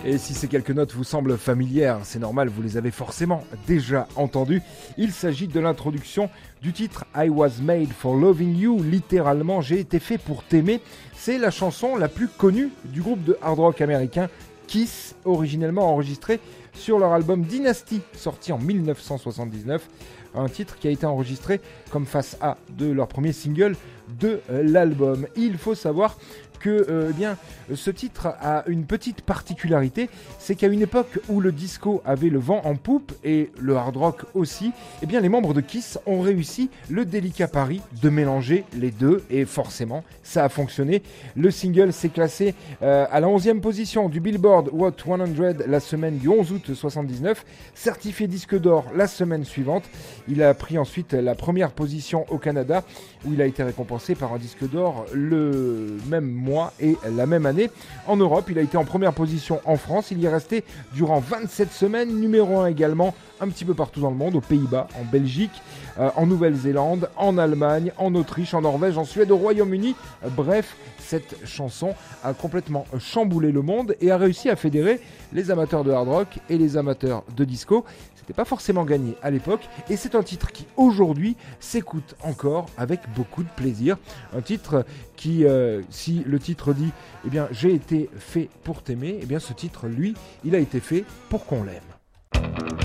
Et si ces quelques notes vous semblent familières, c'est normal, vous les avez forcément déjà entendues. Il s'agit de l'introduction du titre I Was Made for Loving You, littéralement j'ai été fait pour t'aimer. C'est la chanson la plus connue du groupe de hard rock américain Kiss, originellement enregistrée sur leur album Dynasty, sorti en 1979. Un titre qui a été enregistré comme face A de leur premier single de l'album. Il faut savoir que ce titre a une petite particularité, c'est qu'à une époque où le disco avait le vent en poupe et le hard rock aussi, les membres de Kiss ont réussi le délicat pari de mélanger les deux et forcément ça a fonctionné. Le single s'est classé à la 11e position du Billboard Hot 100 la semaine du 11 août 79, certifié disque d'or la semaine suivante. Il a pris ensuite la première position au Canada où il a été récompensé par un disque d'or le même mois et la même année. En Europe, il a été en première position en France. Il y est resté durant 27 semaines, numéro 1 également un petit peu partout dans le monde, aux Pays-Bas, en Belgique, en Nouvelle-Zélande, en Allemagne, en Autriche, en Norvège, en Suède, au Royaume-Uni. Bref, cette chanson a complètement chamboulé le monde et a réussi à fédérer les amateurs de hard rock et les amateurs de disco. C'était pas forcément gagné à l'époque et c'est un titre qui aujourd'hui s'écoute encore avec beaucoup de plaisir. Un titre qui, si le titre dit j'ai été fait pour t'aimer, ce titre lui, il a été fait pour qu'on l'aime.